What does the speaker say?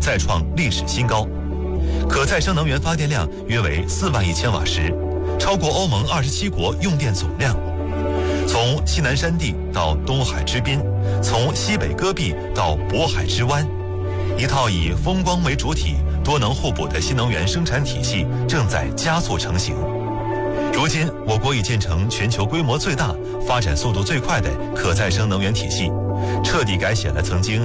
再创历史新高，可再生能源发电量约为4万亿千瓦时，超过欧盟27国用电总量。从西南山地到东海之滨，从西北戈壁到渤海之湾，一套以风光为主体、多能互补的新能源生产体系正在加速成型。如今，我国已建成全球规模最大、发展速度最快的可再生能源体系，彻底改写了曾经